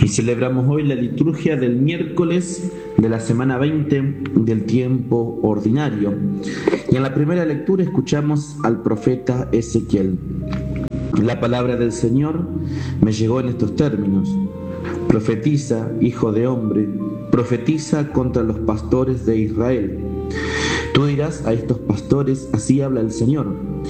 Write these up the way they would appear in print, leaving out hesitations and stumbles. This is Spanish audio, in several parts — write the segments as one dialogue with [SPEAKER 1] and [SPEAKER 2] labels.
[SPEAKER 1] Y celebramos hoy la liturgia del miércoles de la semana 20 del tiempo ordinario. Y en la primera lectura escuchamos al profeta Ezequiel. La palabra del Señor me llegó en estos términos: profetiza, hijo de hombre, profetiza contra los pastores de Israel. Tú dirás a estos pastores: así habla el Señor.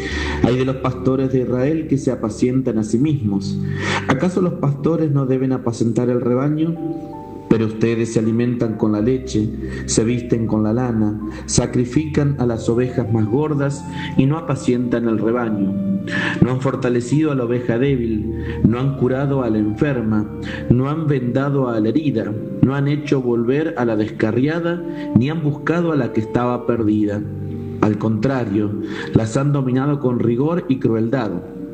[SPEAKER 1] Ay de los pastores de Israel que se apacientan a sí mismos. ¿Acaso los pastores no deben apacentar el rebaño? Pero ustedes se alimentan con la leche, se visten con la lana, sacrifican a las ovejas más gordas y no apacientan el rebaño. No han fortalecido a la oveja débil, no han curado a la enferma, no han vendado a la herida, no han hecho volver a la descarriada, ni han buscado a la que estaba perdida. Al contrario, las han dominado con rigor y crueldad.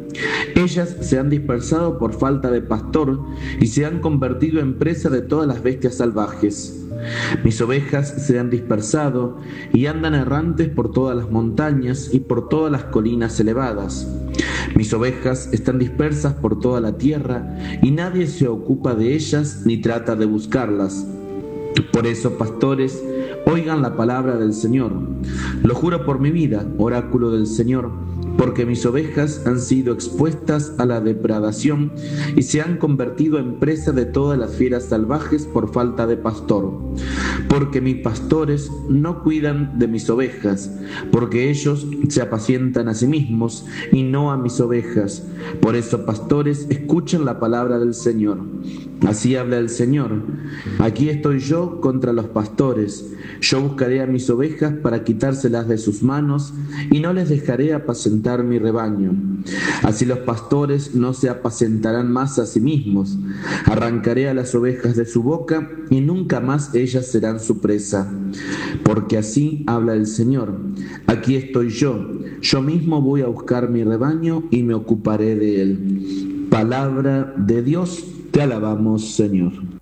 [SPEAKER 1] Ellas se han dispersado por falta de pastor y se han convertido en presa de todas las bestias salvajes. Mis ovejas se han dispersado y andan errantes por todas las montañas y por todas las colinas elevadas. Mis ovejas están dispersas por toda la tierra y nadie se ocupa de ellas ni trata de buscarlas. Por eso, pastores, oigan la palabra del Señor. Lo juro por mi vida, oráculo del Señor, porque mis ovejas han sido expuestas a la depredación y se han convertido en presa de todas las fieras salvajes por falta de pastor. Porque mis pastores no cuidan de mis ovejas, porque ellos se apacientan a sí mismos y no a mis ovejas. Por eso, pastores, escuchen la palabra del Señor. Así habla el Señor: aquí estoy yo contra los pastores. Yo buscaré a mis ovejas para quitárselas de sus manos y no les dejaré apacentar mi rebaño. Así los pastores no se apacentarán más a sí mismos. Arrancaré a las ovejas de su boca y nunca más ellas serán su presa. Porque así habla el Señor: aquí estoy yo mismo voy a buscar mi rebaño y me ocuparé de él. Palabra de Dios, te alabamos, Señor.